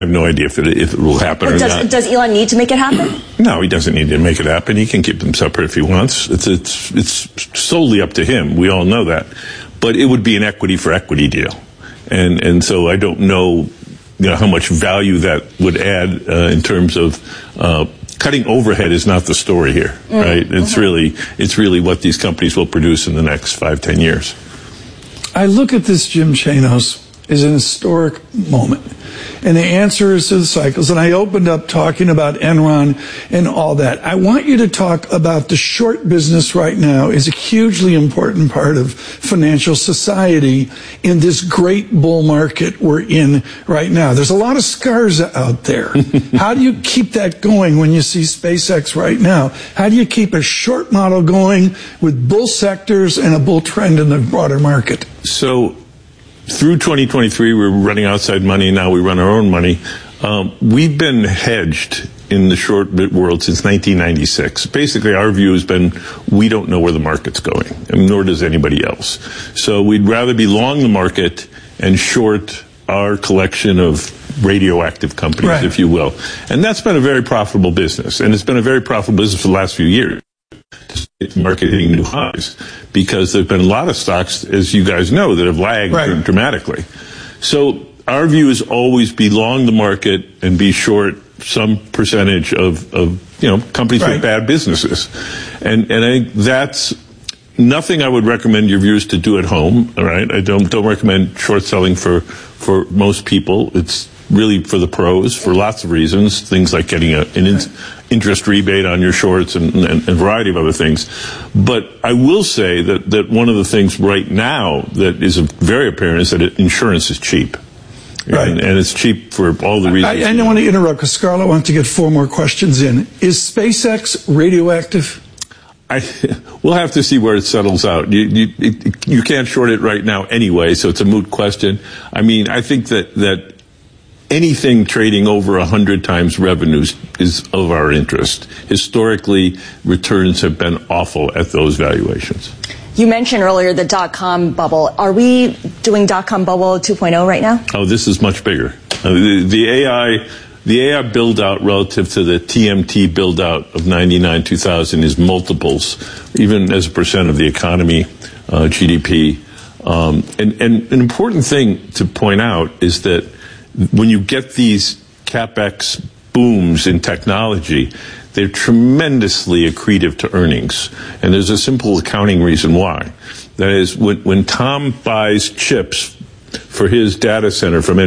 have no idea if it will happen or not. Does Elon need to make it happen? No, he doesn't need to make it happen. He can keep them separate if he wants. It's solely up to him. We all know that. But it would be an equity for equity deal. And so I don't know, how much value that would add in terms of cutting overhead is not the story here, right? It's really what these companies will produce in the next 5-10 years. I look at this, Jim Chanos, as an historic moment. And the answer is to the cycles. And I opened up talking about Enron and all that. I want you to talk about the short business right now is a hugely important part of financial society in this great bull market we're in right now. There's a lot of scars out there. How do you keep that going when you see SpaceX right now? How do you keep a short model going with bull sectors and a bull trend in the broader market? So through 2023, we're running outside money. Now we run our own money. We've been hedged in the short bit world since 1996. Basically, our view has been we don't know where the market's going, and nor does anybody else. So we'd rather be long the market and short our collection of radioactive companies, right, if you will. And that's been a very profitable business, and it's been a very profitable business for the last few years. Market hitting new highs because there have been a lot of stocks, as you guys know, that have lagged dramatically. So our view is always be long the market and be short some percentage of companies with bad businesses. And I think that's nothing I would recommend your viewers to do at home. All right, I don't recommend short selling for most people. It's really for the pros for lots of reasons, things like getting an interest rebate on your shorts and a variety of other things. But I will say that one of the things right now that is very apparent is that insurance is cheap. Right. And it's cheap for all the reasons. I don't want to interrupt because Scarlett wants to get 4 more questions in. Is SpaceX radioactive? We'll have to see where it settles out. You can't short it right now anyway, so it's a moot question. I mean, I think that anything trading over 100 times revenues is of our interest. Historically, returns have been awful at those valuations. You mentioned earlier the dot-com bubble. Are we doing dot-com bubble 2.0 right now? Oh, this is much bigger. The AI build-out relative to the TMT build-out of 99, 2000 is multiples, even as a percent of the economy, GDP. And an important thing to point out is that when you get these CapEx booms in technology, they're tremendously accretive to earnings. And there's a simple accounting reason why. That is, when Tom buys chips for his data center from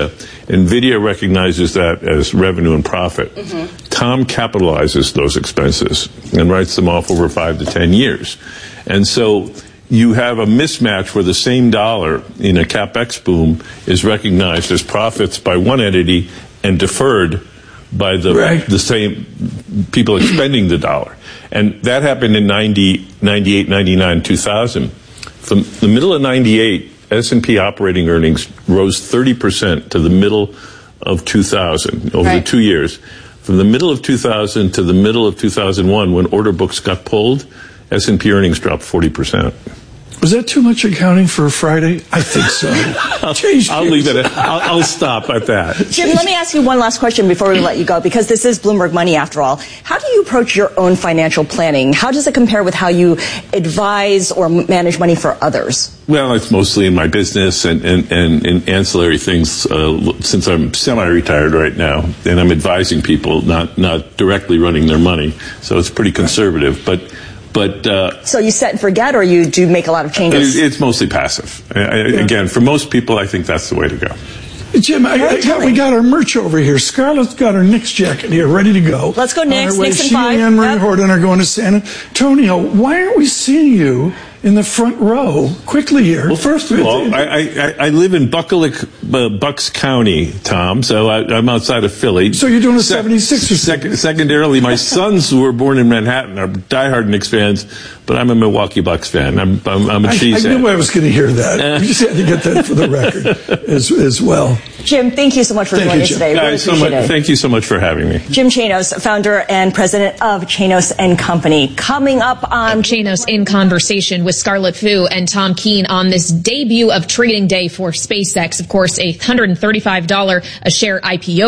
NVIDIA recognizes that as revenue and profit. Tom capitalizes those expenses and writes them off over 5 to 10 years. And so you have a mismatch where the same dollar in a CapEx boom is recognized as profits by one entity and deferred by the same people expending the dollar. And that happened in 90, 98, 99, 2000. From the middle of 98, S&P operating earnings rose 30% to the middle of 2000 over the 2 years. From the middle of 2000 to the middle of 2001, when order books got pulled, S&P earnings dropped 40%. Was that too much accounting for a Friday? I think so. I'll leave it. I'll stop at that. Jim, let me ask you one last question before we let you go, because this is Bloomberg Money after all. How do you approach your own financial planning? How does it compare with how you advise or manage money for others? Well, it's mostly in my business and in ancillary things since I'm semi-retired right now, and I'm advising people, not directly running their money. So it's pretty conservative, but so you set and forget, or you do make a lot of changes? It's mostly passive. Again, for most people, I think that's the way to go. Jim, we got our merch over here. Scarlett's got her Knicks jacket here, ready to go. Let's go Knicks. Knicks in 5. She and Anne-Marie Horton are going to San Antonio. Why aren't we seeing you in the front row quickly here? Well, first of all, I live in Bucks County, Tom, so I'm outside of Philly. So you're doing a 76ers. Secondarily, my sons who were born in Manhattan are diehard Knicks fans, but I'm a Milwaukee Bucks fan. I'm a cheesehead. I knew I was going to hear that. We just had to get that for the record as well. Jim, thank you so much for joining us today. Really appreciate it. Thank you so much for having me. Jim Chanos, founder and president of Chanos & Company. Coming up on Chanos in conversation with Scarlett Fu and Tom Keene on this debut of trading day for SpaceX. Of course, a $135 a share IPO